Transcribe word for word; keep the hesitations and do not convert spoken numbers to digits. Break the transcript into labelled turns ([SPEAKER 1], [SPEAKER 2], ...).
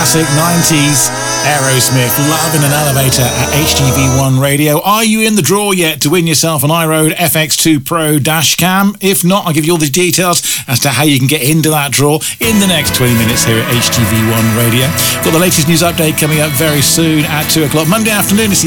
[SPEAKER 1] classic nineties Aerosmith, Love in an Elevator at H T V one Radio. Are you in the draw yet to win yourself an iRoad F X two Pro dash cam? If not, I'll give you all the details as to how you can get into that draw in the next twenty minutes here at H T V one Radio. Got the latest news update coming up very soon at two o'clock Monday afternoon. It's the